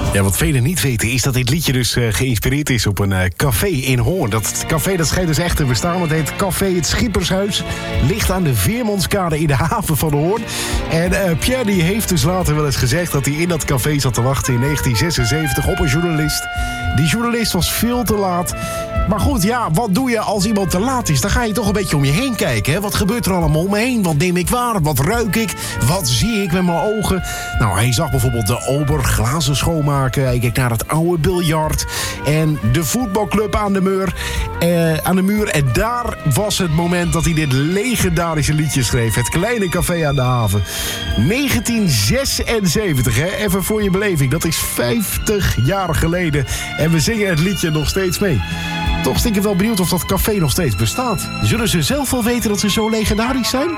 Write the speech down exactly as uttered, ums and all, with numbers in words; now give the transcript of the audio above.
Ja, wat velen niet weten is dat dit liedje dus uh, geïnspireerd is op een uh, café in Hoorn. Dat café dat schijnt dus echt te bestaan. Het heet Café Het Schippershuis. Ligt aan de Veermanskade in de haven van Hoorn. En uh, Pierre die heeft dus later wel eens gezegd dat hij in dat café zat te wachten in negentien zesenzeventig op een journalist. Die journalist was veel te laat. Maar goed, ja, wat doe je als iemand te laat is? Dan ga je toch een beetje om je heen kijken. Hè? Wat gebeurt er allemaal om me heen? Wat neem ik waar? Wat ruik ik? Wat zie ik met mijn ogen? Nou, hij zag bijvoorbeeld de ober glazen schoonmaken. Hij keek naar het oude biljart. En de voetbalclub aan de muur. Eh, aan de muur. En daar was het moment dat hij dit legendarische liedje schreef. Het kleine café aan de haven. negentien zesenzeventig, hè? Even voor je beleving. Dat is vijftig jaar geleden. En we zingen het liedje nog steeds mee. Toch stiekem wel benieuwd of dat café nog steeds bestaat. Zullen ze zelf wel weten dat ze zo legendarisch zijn?